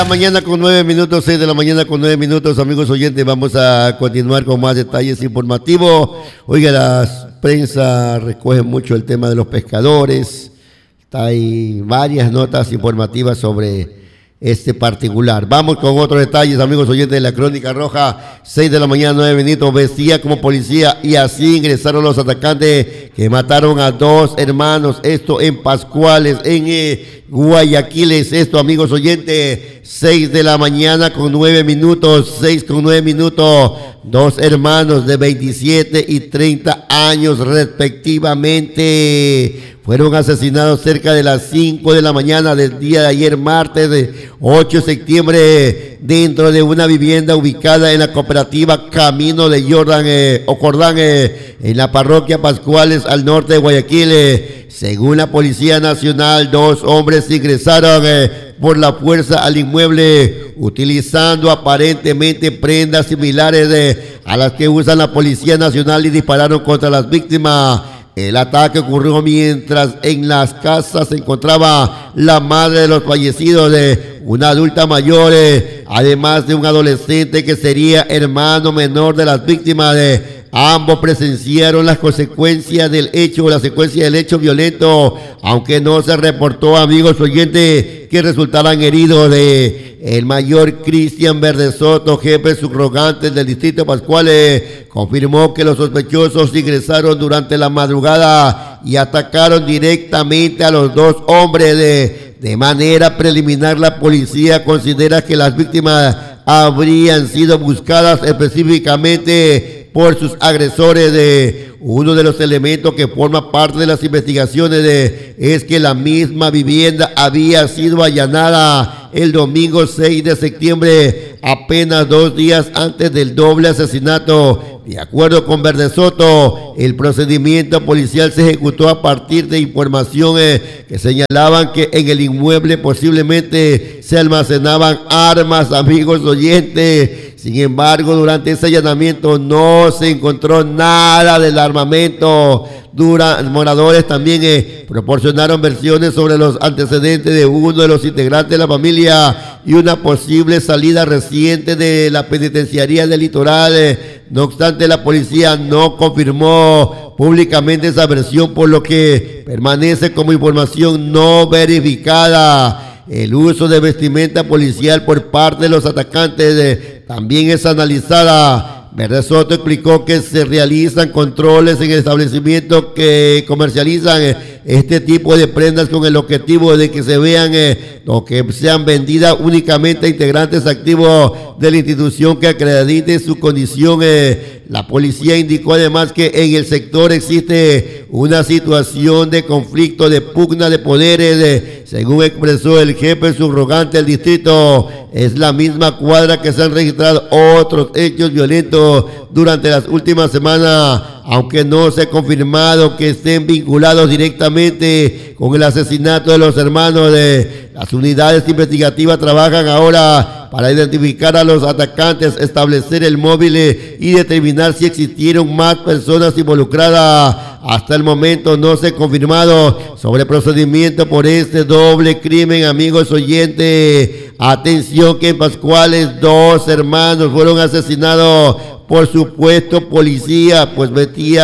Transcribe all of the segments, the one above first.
Mañana con 9 minutos, 6 de la mañana con 9 minutos, amigos oyentes, vamos a continuar con más detalles informativos. Oiga, la prensa recoge mucho el tema de los pescadores, hay varias notas informativas sobre este particular. Vamos con otros detalles, amigos oyentes de la Crónica Roja. 6 de la mañana, 9 minutos, vestía como policía y así ingresaron los atacantes que mataron a dos hermanos, esto en Pascuales, en Guayaquil. Esto, amigos oyentes, 6 de la mañana con 9 minutos, 6 con 9 minutos, dos hermanos de 27 y 30 años respectivamente fueron asesinados cerca de las 5 de la mañana del día de ayer, martes de 8 de septiembre, dentro de una vivienda ubicada en la cooperativa Camino de Jordán, en la parroquia Pascuales, al norte de Guayaquil. Según la Policía Nacional, dos hombres ingresaron por la fuerza al inmueble utilizando aparentemente prendas similares a las que usa la Policía Nacional y dispararon contra las víctimas. El ataque ocurrió mientras en las casas se encontraba la madre de los fallecidos, una adulta mayor, además de un adolescente que sería hermano menor de las víctimas. Ambos presenciaron las consecuencias del hecho, la secuencia del hecho violento, aunque no se reportó, amigos oyentes, que resultaran heridos. El mayor Cristian Verde Soto, jefe subrogante del distrito Pascuales, confirmó que los sospechosos ingresaron durante la madrugada y atacaron directamente a los dos hombres. De manera preliminar, la policía considera que las víctimas habrían sido buscadas específicamente por sus agresores. Uno de los elementos que forma parte de las investigaciones es que la misma vivienda había sido allanada el domingo 6 de septiembre, apenas 2 días antes del doble asesinato. De acuerdo con Verde Soto, el procedimiento policial se ejecutó a partir de informaciones que señalaban que en el inmueble posiblemente se almacenaban armas, amigos oyentes. Sin embargo, durante ese allanamiento no se encontró nada del armamento. Moradores también proporcionaron versiones sobre los antecedentes de uno de los integrantes de la familia y una posible salida reciente de la penitenciaría del litoral. No obstante, la policía no confirmó públicamente esa versión, por lo que permanece como información no verificada. El uso de vestimenta policial por parte de los atacantes también es analizada. Verde Soto explicó que se realizan controles en establecimientos que comercializan este tipo de prendas con el objetivo de que se vean o que sean vendidas únicamente a integrantes activos de la institución que acredite su condición. La policía indicó además que en el sector existe una situación de conflicto, de pugna de poderes, según expresó el jefe subrogante del distrito. Es la misma cuadra que se han registrado otros hechos violentos durante las últimas semanas, aunque no se ha confirmado que estén vinculados directamente con el asesinato de los hermanos. Las unidades investigativas trabajan ahora para identificar a los atacantes, establecer el móvil y determinar si existieron más personas involucradas. Hasta el momento no se ha confirmado sobre procedimiento por este doble crimen, amigos oyentes. Atención que en Pascuales dos hermanos fueron asesinados por supuesto policía, pues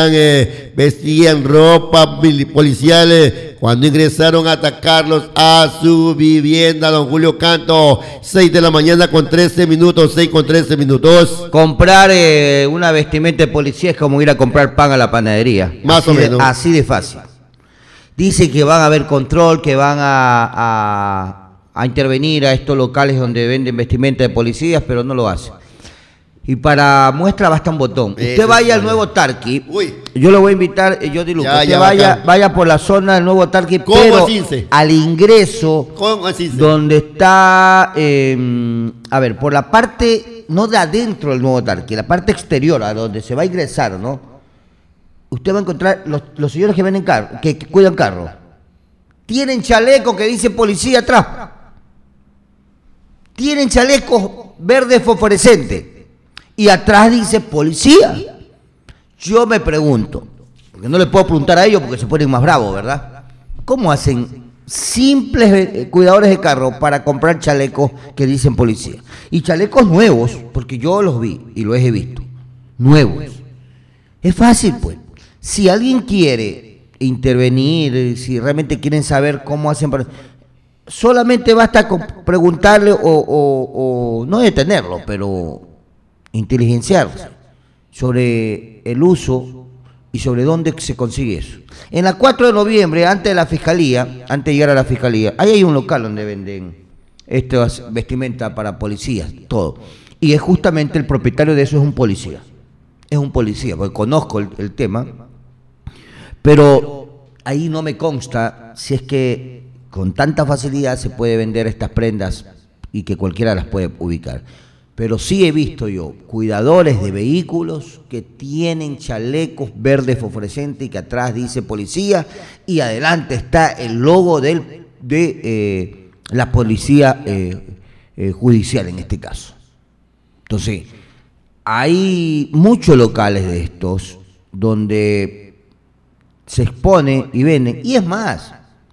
vestían ropa policial cuando ingresaron a atacarlos a su vivienda. Don Julio Canto, 6 de la mañana con 13 minutos, 6 con 13 minutos. Comprar una vestimenta de policía es como ir a comprar pan a la panadería. Más o menos. Así de fácil. Dice que van a haber control, que van a intervenir a estos locales donde venden vestimenta de policías, pero no lo hacen. Y para muestra basta un botón. Usted vaya al Nuevo Tarqui. Uy. Yo lo voy a invitar, yo digo, usted vaya por la zona del Nuevo Tarqui, pero al ingreso, donde está, a ver, por la parte, no de adentro del Nuevo Tarqui, la parte exterior, a donde se va a ingresar, ¿no? Usted va a encontrar los señores que venden carro, que cuidan carro. Tienen chaleco que dice policía atrás. Tienen chalecos verdes fosforescentes. Y atrás dice policía. Yo me pregunto, porque no le puedo preguntar a ellos porque se ponen más bravos, ¿verdad? ¿Cómo hacen simples cuidadores de carro para comprar chalecos que dicen policía. Y chalecos nuevos, porque yo los vi y los he visto, nuevos. Es fácil, pues. Si alguien quiere intervenir, si realmente quieren saber cómo hacen, solamente basta con preguntarle o no detenerlo, pero inteligenciarse sobre el uso y sobre dónde se consigue eso. En la 4 de noviembre, antes de llegar a la fiscalía, ahí hay un local donde venden estas vestimentas para policías, todo. Y es justamente el propietario de eso es un policía. Es un policía, porque conozco el tema, pero ahí no me consta si es que con tanta facilidad se puede vender estas prendas y que cualquiera las puede ubicar. Pero sí he visto yo cuidadores de vehículos que tienen chalecos verdes fosforescentes y que atrás dice policía y adelante está el logo de la policía judicial en este caso. Entonces, hay muchos locales de estos donde se expone y venden. Y es más,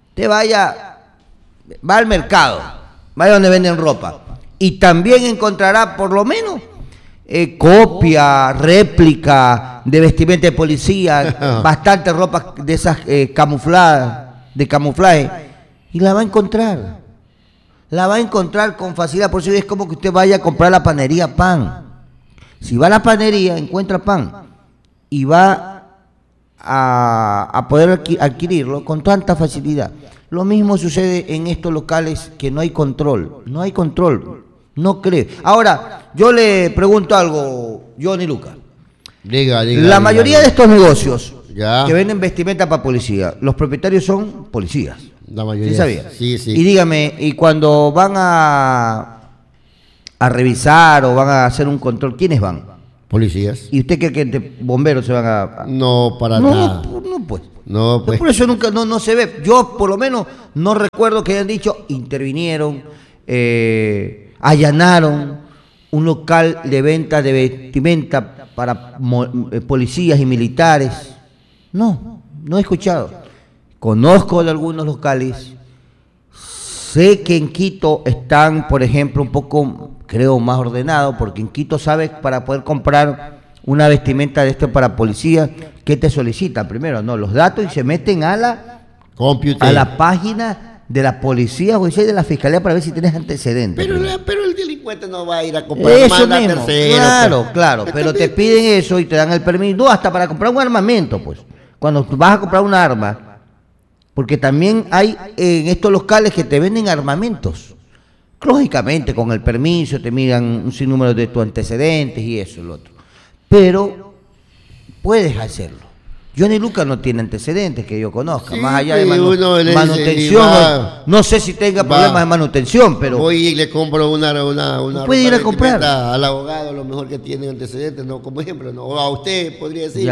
va al mercado, vaya donde venden ropa. Y también encontrará por lo menos copia, réplica de vestimenta de policía, bastante ropa de esas camufladas, de camuflaje, y la va a encontrar. La va a encontrar con facilidad. Por eso es como que usted vaya a comprar a la panería pan. Si va a la panería, encuentra pan y va a poder adquirirlo con tanta facilidad. Lo mismo sucede en estos locales que no hay control. No hay control. No creo. Ahora, yo le pregunto algo, Johnny Luca. Diga. La mayoría de estos negocios que venden vestimenta para policía, los propietarios son policías. La mayoría. ¿Sí sabía? Sí. Y dígame, y cuando van a revisar o van a hacer un control, ¿quiénes van? Policías. ¿Y usted cree que bomberos se van a...? No, para nada. No, pues. Por eso nunca no se ve. Yo, por lo menos, no recuerdo que hayan dicho, intervinieron, allanaron un local de venta de vestimenta para policías y militares. No he escuchado. Conozco de algunos locales. Sé que en Quito están, por ejemplo, un poco, creo, más ordenados, porque en Quito, sabes, para poder comprar una vestimenta de esto para policía, ¿qué te solicitan? Primero, los datos y se meten a la página de la policía o de la fiscalía para ver si tienes antecedentes. Pero el delincuente no va a ir a comprar eso mismo. Tercero. Claro, pero te piden eso y te dan el permiso, no, hasta para comprar un armamento, pues. Cuando tú vas a comprar un arma, porque también hay en estos locales que te venden armamentos. Lógicamente, con el permiso, te miran un sinnúmero de tus antecedentes y eso y lo otro. Pero puedes hacerlo. Johnny Luca no tiene antecedentes que yo conozca, más allá de manutención. No sé si tenga problemas de manutención, pero... Voy y le compro una puede ir a comprar al abogado, lo mejor que tiene antecedentes, no, como ejemplo, no, o a usted podría decir,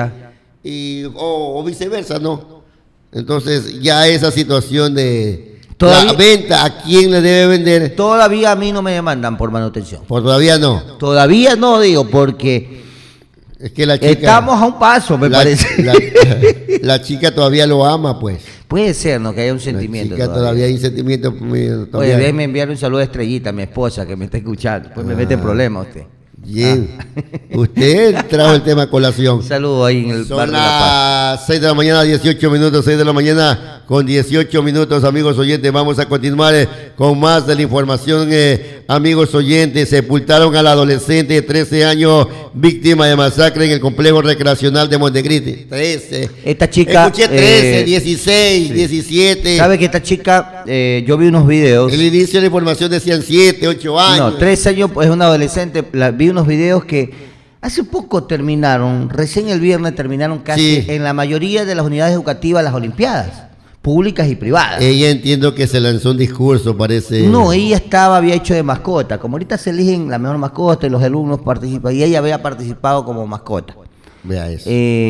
o viceversa, no. Entonces ya esa situación de la venta, ¿a quién le debe vender? Todavía a mí no me demandan por manutención. Todavía no. Todavía no, digo, porque es que la chica, estamos a un paso, me parece. La chica todavía lo ama, pues. Puede ser, ¿no? Que haya un sentimiento. La chica todavía hay un sentimiento. Oye, déjeme enviar un saludo a Estrellita, mi esposa, que me está escuchando. Pues me mete en problemas usted. Bien. Usted trajo el tema a colación. Un saludo ahí en el Son las 6 de la mañana, 18 minutos, 6 de la mañana con 18 minutos, amigos oyentes. Vamos a continuar con más de la información, amigos oyentes. Sepultaron al adolescente de 13 años, víctima de masacre en el complejo recreacional de Montecristi. 13. Esta chica... Escuché 13, 16, 17. ¿Sabe que esta chica, yo vi unos videos? El inicio de la información decían 7, 8 años. No, 13 años, pues es una adolescente. Vi unos videos que hace poco terminaron, recién el viernes terminaron casi en la mayoría de las unidades educativas las olimpiadas, públicas y privadas. Ella entiendo que se lanzó un discurso, parece. No, ella había hecho de mascota, como ahorita se eligen la mejor mascota y los alumnos participan, y ella había participado como mascota. Vea eso.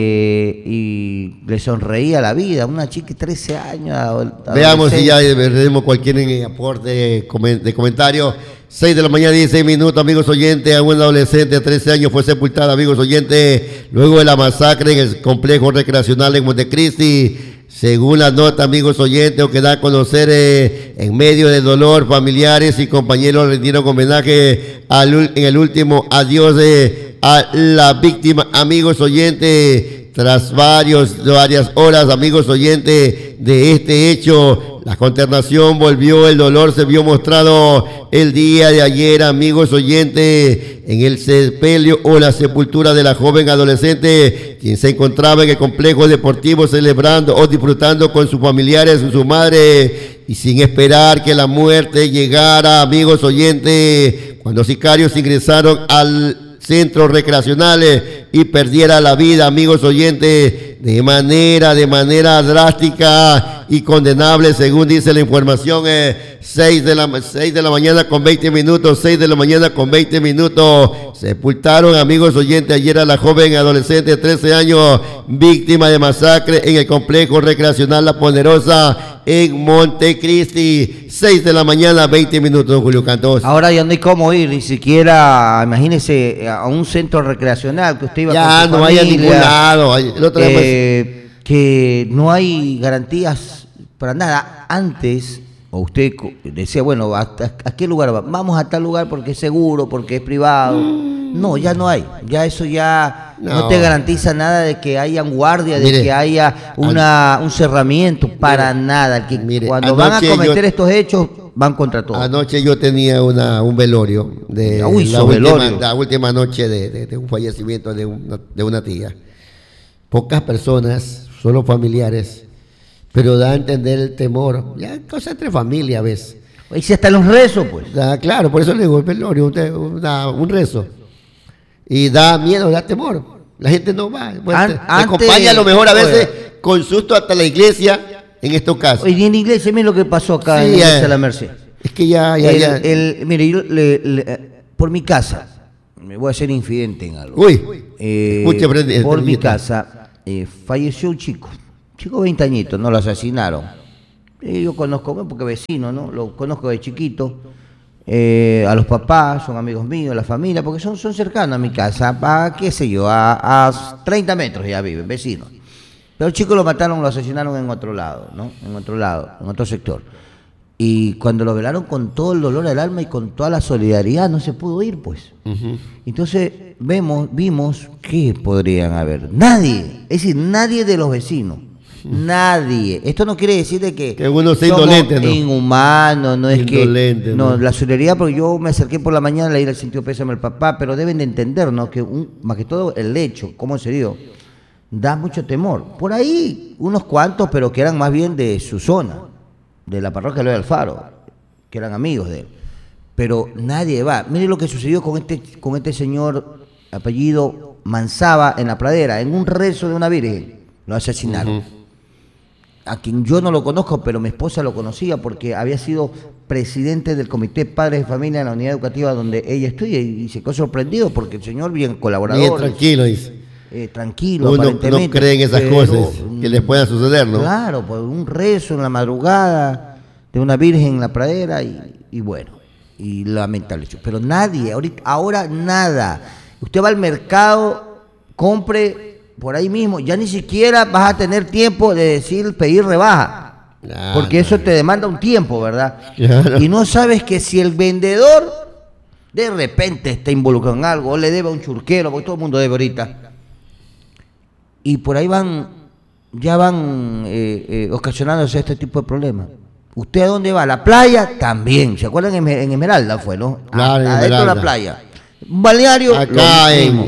Y le sonreía la vida, una chica de 13 años. Veamos si ya veremos cualquier aporte de comentario. 6 de la mañana, 16 minutos, amigos oyentes. A una adolescente de 13 años fue sepultada, amigos oyentes, luego de la masacre en el complejo recreacional en Montecristi. Según la nota, amigos oyentes, que da a conocer en medio del dolor, familiares y compañeros rindieron homenaje en el último adiós a la víctima, amigos oyentes. Tras varias horas, amigos oyentes, de este hecho, la consternación volvió, el dolor se vio mostrado el día de ayer, amigos oyentes, en el sepelio o la sepultura de la joven adolescente, quien se encontraba en el complejo deportivo celebrando o disfrutando con sus familiares, su madre, y sin esperar que la muerte llegara, amigos oyentes, cuando sicarios ingresaron al centro recreacional y perdiera la vida, amigos oyentes, de manera drástica y condenable, según dice la información. 6 de la mañana con 20 minutos, 6 de la mañana con 20 minutos, sepultaron, amigos oyentes, ayer a la joven adolescente de 13 años, víctima de masacre en el complejo recreacional La Poderosa en Montecristi. 6 de la mañana, 20 minutos, Julio Cantos. Ahora ya no hay cómo ir, ni siquiera, imagínese, a un centro recreacional que usted iba ya con su familia, no hay a ningún lado. Que no hay garantías para nada. Antes, o usted decía, bueno, ¿a qué lugar va? Vamos a tal lugar porque es seguro, porque es privado. No, ya no hay. Ya eso ya no te garantiza nada de que haya guardia, de que haya un cerramiento, para nada. Cuando van a cometer estos hechos, van contra todo. Anoche yo tenía un velorio de la última noche de un fallecimiento de una tía. Pocas personas, solo familiares, pero da a entender el temor. Ya cosa entre familia a veces. Y si hasta los rezos, pues. Claro, por eso le digo el velorio, un rezo. Y da miedo, da temor. La gente no va. Acompaña a lo mejor a veces con susto hasta la iglesia, en estos casos. Y en la iglesia, mire lo que pasó acá en la iglesia de la Merced. Es que ya. Mire, yo por mi casa, me voy a hacer infidente en algo. Por mi casa falleció un chico 20 añitos, no lo asesinaron. Yo conozco, porque vecino, ¿no? Lo conozco de chiquito. A los papás, son amigos míos, la familia, porque son cercanos a mi casa, qué sé yo, a 30 metros ya viven, vecinos. Pero el chico lo mataron, lo asesinaron en otro lado, ¿no? En otro sector. Y cuando lo velaron con todo el dolor del alma y con toda la solidaridad, no se pudo ir, pues. Entonces vimos que podrían haber. Nadie, es decir, nadie de los vecinos. Nadie. Esto no quiere decir de que uno sea indolente, ¿no? Inhumano, no es que no, la solidaridad, porque yo me acerqué por la mañana, le di el sentido pésame al papá, pero deben de entender, ¿no? Que más que todo el hecho, cómo se dio, da mucho temor. Por ahí unos cuantos, pero que eran más bien de su zona, de la parroquia de Alfaro, que eran amigos de él. Pero nadie va. Mire lo que sucedió con este señor, apellido Mansaba, en La Pradera, en un rezo de una virgen, lo asesinaron. A quien yo no lo conozco, pero mi esposa lo conocía porque había sido presidente del Comité Padres de Familia en la unidad educativa donde ella estudia, y se quedó sorprendido porque el señor bien colaborador. Bien tranquilo, dice. Tranquilo, uno no cree en esas cosas que les puedan suceder, ¿no? Claro, pues un rezo en la madrugada de una virgen en La Pradera y bueno, y lamentable. Pero nadie, ahora nada. Usted va al mercado, compre por ahí mismo, ya ni siquiera vas a tener tiempo de pedir rebaja, porque eso te demanda un tiempo, ¿verdad? Claro. Y no sabes que si el vendedor de repente está involucrado en algo, o le debe a un churquero, porque todo el mundo debe ahorita, y por ahí van ocasionándose este tipo de problemas. ¿Usted a dónde va? ¿A la playa? También. ¿Se acuerdan? En Esmeralda fue, ¿no? Claro, adentro de la playa. Un balneario. Acá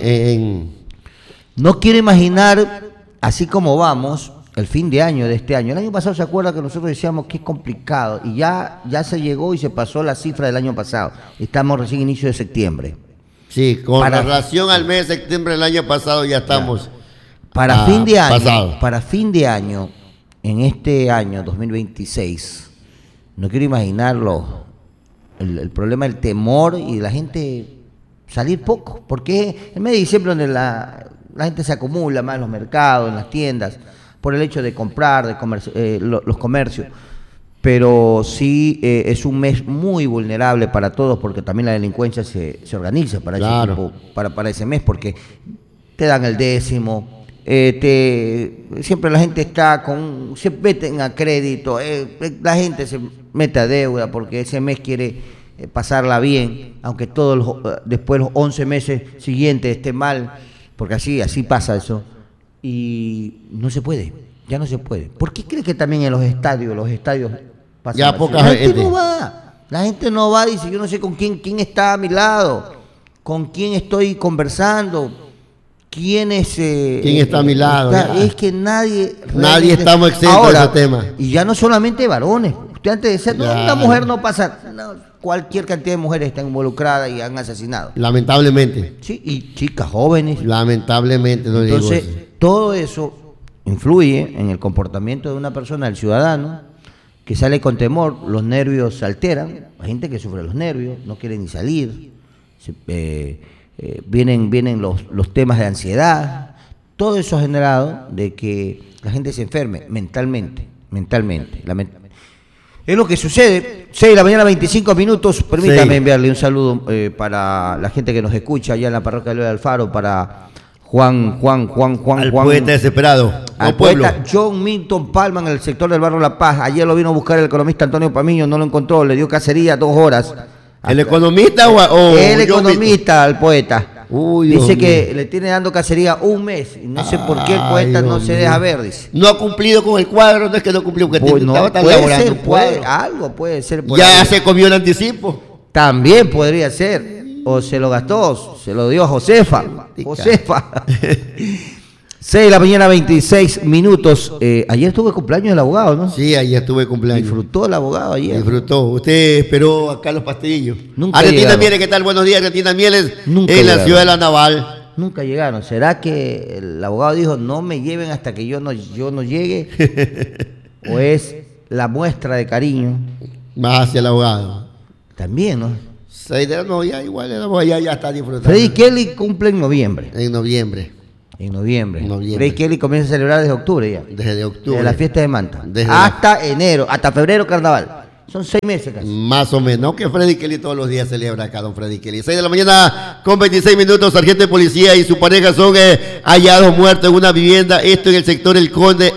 No quiero imaginar, así como vamos, el fin de año de este año. El año pasado, ¿se acuerda que nosotros decíamos que es complicado? Y ya se llegó y se pasó la cifra del año pasado. Estamos recién inicio de septiembre. Sí, con relación al mes de septiembre del año pasado ya estamos. Para fin de año, en este año 2026, no quiero imaginarlo, el problema del temor y de la gente salir poco, porque el mes de diciembre donde la gente se acumula más en los mercados, en las tiendas, por el hecho de comprar, los comercios, pero sí es un mes muy vulnerable para todos, porque también la delincuencia se organiza para ese mes, porque te dan el décimo, siempre la gente se meten a crédito, la gente se mete a deuda porque ese mes quiere pasarla bien, aunque después los 11 meses siguientes esté mal, porque así pasa eso, y no se puede, ya no se puede. ¿Por qué crees que también en los estadios pasan ya así? poca gente no va, la gente no va, dice, yo no sé con quién está a mi lado, con quién estoy conversando, ¿quién está a mi lado? Es que nadie estamos exentos de ese tema. Y ya no solamente varones. Usted antes decía, no, una mujer no pasa. No, cualquier cantidad de mujeres están involucradas y han asesinado. Lamentablemente. Sí, y chicas jóvenes. Lamentablemente, no digo eso. Entonces, todo eso influye en el comportamiento de una persona, del ciudadano, que sale con temor, los nervios se alteran, hay gente que sufre los nervios, no quiere ni salir, vienen los temas de ansiedad, todo eso ha generado de que la gente se enferme mentalmente. Es lo que sucede. 6 de la mañana, 25 minutos. Permítame enviarle un saludo para la gente que nos escucha allá en la parroquia de Alfaro, para Juan. Al poeta desesperado. Al poeta John Milton Palma, en el sector del barrio La Paz. Ayer lo vino a buscar el economista Antonio Pamiño, no lo encontró, le dio cacería 2 horas. ¿El economista o el economista al poeta? Dice que le tiene dando cacería 1 mes y no sé por qué el poeta no se deja ver, dice. No ha cumplido con el cuadro, no es que no cumplió, porque algo puede ser. Ya se comió el anticipo. También podría ser, o se lo gastó, se lo dio a Josefa. 6 de la mañana, 26 minutos. Ayer estuvo el cumpleaños del abogado, ¿no? Sí, ayer estuve el cumpleaños. Disfrutó el abogado ayer. Disfrutó. Usted esperó acá los pastelillos. Nunca Argentina Mieles, ¿qué tal? Buenos días, Argentina Mieles, en la ciudad de La Naval. Nunca llegaron. ¿Será que el abogado dijo, no me lleven hasta que yo no llegue? ¿O es la muestra de cariño? Más hacia el abogado. También, ¿no? No, ya igual, ya está disfrutando. Freddy Kelly cumple en noviembre. En noviembre. Freddy Kelly comienza a celebrar desde octubre ya. Desde octubre. Desde la fiesta de Manta. Hasta enero, hasta febrero, carnaval. Son 6 meses casi. Más o menos, que Freddy Kelly todos los días celebra acá, don Freddy Kelly. 6 de la mañana con 26 minutos, sargento de policía y su pareja son hallados muertos en una vivienda, esto en el sector El Conde,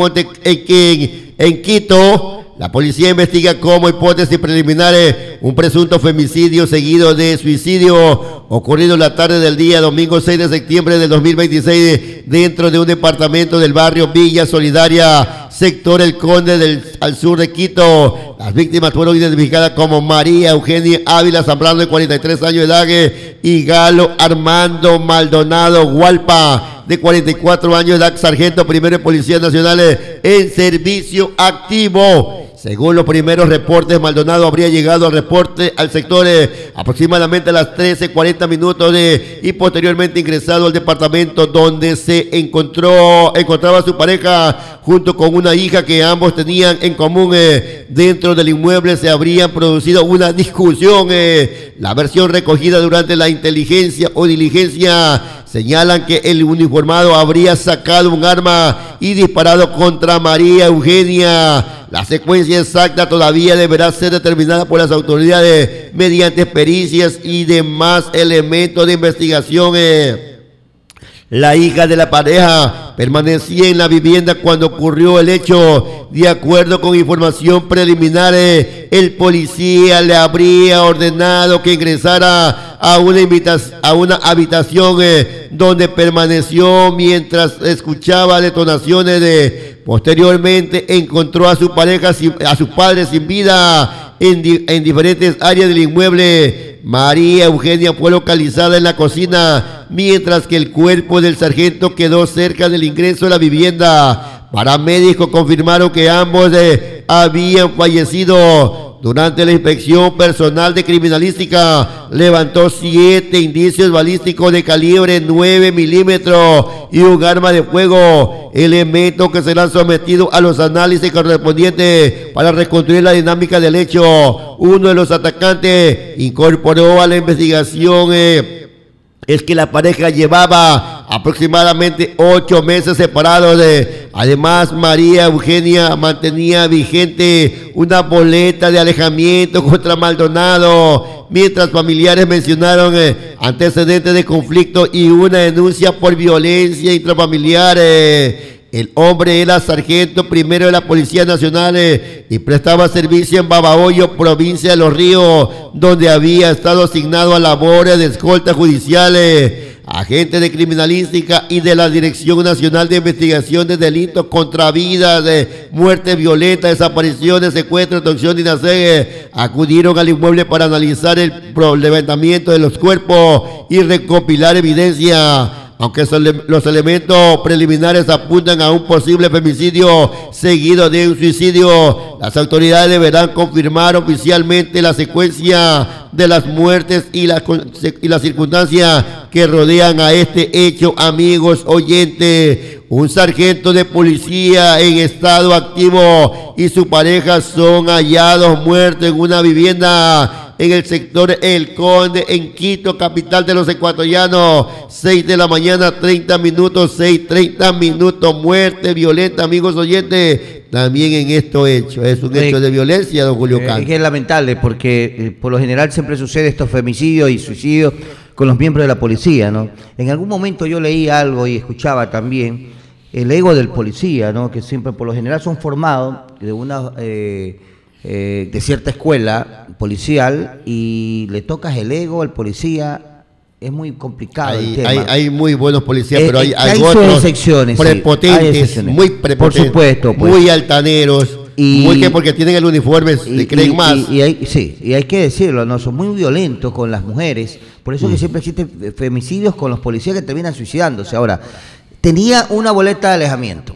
en Quito. La policía investiga como hipótesis preliminares un presunto femicidio seguido de suicidio ocurrido la tarde del día domingo 6 de septiembre del 2026 dentro de un departamento del barrio Villa Solidaria, sector El Conde al sur de Quito. Las víctimas fueron identificadas como María Eugenia Ávila Zambrano, de 43 años de edad, y Galo Armando Maldonado Hualpa, de 44 años de edad, sargento primero de Policía Nacional en servicio activo. Según los primeros reportes, Maldonado habría llegado al sector aproximadamente a las 13:40 minutos y posteriormente ingresado al departamento donde se encontraba su pareja junto con una hija que ambos tenían en común. Dentro del inmueble se habrían producido una discusión. La versión recogida durante la inteligencia o diligencia señalan que el uniformado habría sacado un arma y disparado contra María Eugenia. La secuencia exacta todavía deberá ser determinada por las autoridades mediante pericias y demás elementos de investigación. La hija de la pareja permanecía en la vivienda cuando ocurrió el hecho. De acuerdo con información preliminar, el policía le habría ordenado que ingresara a una habitación donde permaneció mientras escuchaba detonaciones. Posteriormente encontró a su pareja, a sus padres sin vida en diferentes áreas del inmueble. María Eugenia fue localizada en la cocina, mientras que el cuerpo del sargento quedó cerca del ingreso de la vivienda. Paramédicos confirmaron que ambos habían fallecido. Durante la inspección, personal de criminalística levantó 7 indicios balísticos de calibre 9 milímetros y un arma de fuego, elementos que serán sometidos a los análisis correspondientes para reconstruir la dinámica del hecho. Uno de los atacantes incorporó a la investigación es que la pareja llevaba aproximadamente 8 meses separados. Además, María Eugenia mantenía vigente una boleta de alejamiento contra Maldonado mientras familiares mencionaron antecedentes de conflicto y una denuncia por violencia intrafamiliar. El hombre era sargento primero de la Policía Nacional y prestaba servicio en Babahoyo, provincia de Los Ríos, donde había estado asignado a labores de escolta judicial, agente de criminalística y de la Dirección Nacional de Investigación de Delitos contra Vidas, muerte violenta, desapariciones, secuestros, extorsión y nacer. Acudieron al inmueble para analizar el levantamiento de los cuerpos y recopilar evidencia. Aunque los elementos preliminares apuntan a un posible femicidio seguido de un suicidio, las autoridades deberán confirmar oficialmente la secuencia de las muertes y las circunstancias que rodean a este hecho. Amigos oyentes, un sargento de policía en estado activo y su pareja son hallados muertos en una vivienda en el sector El Conde, en Quito, capital de los ecuatorianos. 6 de la mañana, 30 minutos, 6:30 minutos, muerte violenta, amigos oyentes, también en estos hechos. Es un hecho de violencia, don Julio Castro. Es que es lamentable porque por lo general siempre sucede estos femicidios y suicidios con los miembros de la policía, ¿no? En algún momento yo leí algo y escuchaba también el ego del policía, ¿no? Que siempre por lo general son formados de una... de cierta escuela policial y le tocas el ego al policía, es muy complicado el tema. Hay muy buenos policías, pero hay otros excepciones, prepotentes, sí, muy prepotentes, por supuesto, pues. Muy altaneros, porque tienen el uniforme, se creen más. Y hay que decirlo, ¿no? Son muy violentos con las mujeres, por eso que siempre existen femicidios con los policías que terminan suicidándose. Ahora, tenía una boleta de alejamiento,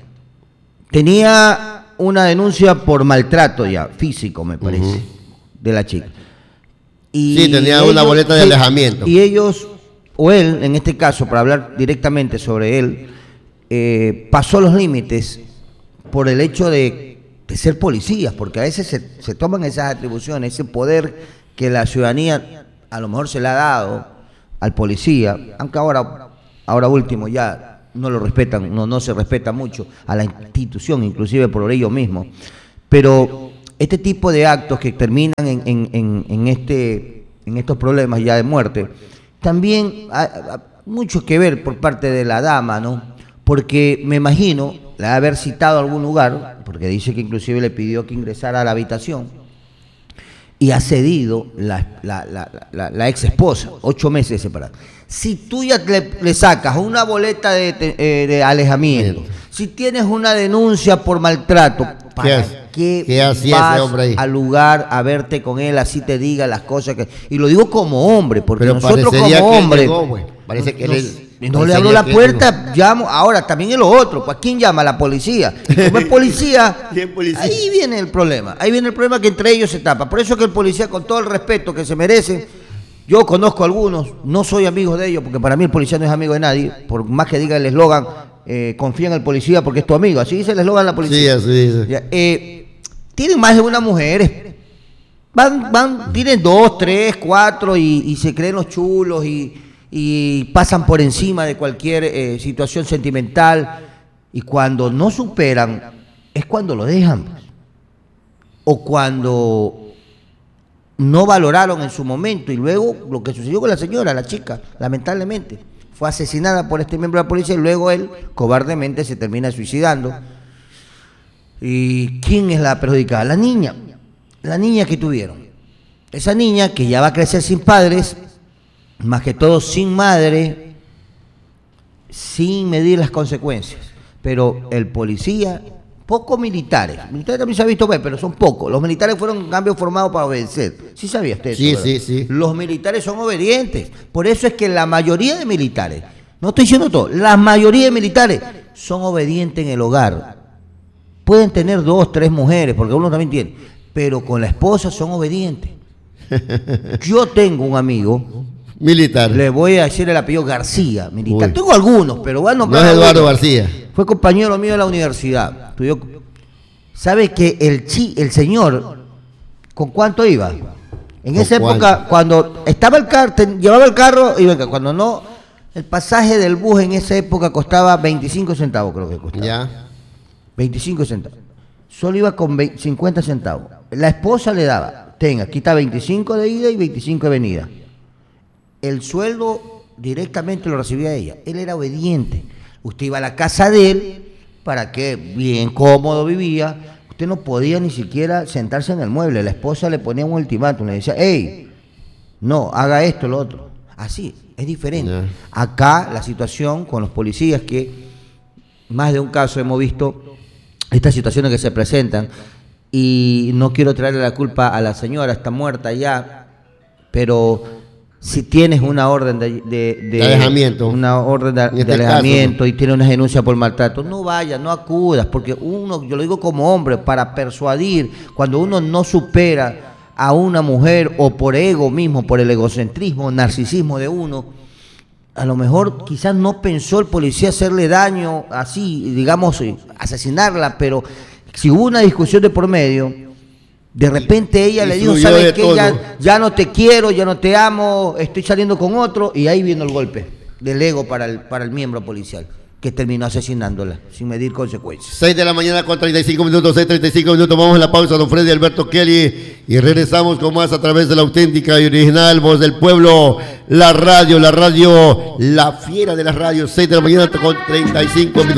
tenía una denuncia por maltrato ya, físico me parece, de la chica. Y sí, tenía una boleta de alejamiento. Y ellos, o él, en este caso, para hablar directamente sobre él, pasó los límites por el hecho de ser policías, porque a veces se toman esas atribuciones, ese poder que la ciudadanía a lo mejor se le ha dado al policía, aunque ahora último ya no lo respetan, no se respeta mucho a la institución, inclusive por ellos mismos. Pero este tipo de actos que terminan en estos problemas ya de muerte, también hay mucho que ver por parte de la dama, ¿no? Porque me imagino, la de haber citado a algún lugar, porque dice que inclusive le pidió que ingresara a la habitación, y ha cedido la ex esposa, 8 meses separados. Si tú ya le sacas una boleta de alejamiento, si tienes una denuncia por maltrato, ¿para qué vas al lugar a verte con él, así te diga las cosas que... Y lo digo como hombre, porque pero nosotros como hombres... Parece que no le abro la puerta, llamo. Ahora también es lo otro, pues ¿quién llama? La policía. Como es policía, ahí viene el problema. Ahí viene el problema que entre ellos se tapa. Por eso que el policía, con todo el respeto que se merece, yo conozco a algunos, no soy amigo de ellos, porque para mí el policía no es amigo de nadie, por más que diga el eslogan, confía en el policía porque es tu amigo. Así dice el eslogan de la policía. Sí, así dice. Tienen más de una mujer. Tienen 2, 3, 4 y se creen los chulos y pasan por encima de cualquier situación sentimental, y cuando no superan es cuando lo dejan o cuando no valoraron en su momento, y luego lo que sucedió con la señora, la chica, lamentablemente fue asesinada por este miembro de la policía y luego él cobardemente se termina suicidando. ¿Y quién es la perjudicada? La niña que tuvieron, esa niña que ya va a crecer sin padres, más que todo sin madre, sin medir las consecuencias. Pero el policía, pocos militares también se ha visto ver, pero son pocos. Los militares fueron cambios formados para obedecer. ¿Sí sabía usted eso? Sí. Los militares son obedientes. Por eso es que la mayoría de militares, no estoy diciendo todo, la mayoría de militares son obedientes en el hogar. Pueden tener 2, 3 mujeres, porque uno también tiene, pero con la esposa son obedientes. Yo tengo un amigo militar. Le voy a decir el apellido García, militar. Uy. Tengo algunos, pero bueno. No es Eduardo García. Fue compañero mío de la universidad. ¿Sabe que el señor, con cuánto iba? En esa época, cuando estaba el carro, llevaba el carro, y venga, cuando no, el pasaje del bus en esa época costaba 25 centavos, creo que costaba. Ya. 25 centavos. Solo iba con 50 centavos. La esposa le daba tenga, aquí está 25 de ida y 25 de venida. El sueldo directamente lo recibía ella. Él era obediente. Usted iba a la casa de él, para que bien cómodo vivía. Usted no podía ni siquiera sentarse en el mueble. La esposa le ponía un ultimátum, le decía, hey, no, haga esto, lo otro. Así, es diferente. Yeah. Acá la situación con los policías, que más de un caso hemos visto estas situaciones que se presentan, y no quiero traerle la culpa a la señora, está muerta ya, pero si tienes una orden de alejamiento, una orden de alejamiento, y tienes una denuncia por maltrato, no vayas, no acudas, porque uno, yo lo digo como hombre, para persuadir, cuando uno no supera a una mujer, o por ego mismo, por el egocentrismo, narcisismo de uno, a lo mejor quizás no pensó el policía hacerle daño así, digamos, asesinarla, pero si hubo una discusión de por medio, de repente ella le dijo, ¿sabes qué? Ya no te quiero, ya no te amo, estoy saliendo con otro, y ahí vino el golpe del ego para el miembro policial, que terminó asesinándola sin medir consecuencias. 6 de la mañana con 35 minutos, 6:35 minutos, vamos a la pausa, don Freddy Alberto Kelly, y regresamos con más a través de la auténtica y original voz del pueblo, la radio, la fiera de la radio, 6 de la mañana con 35 minutos.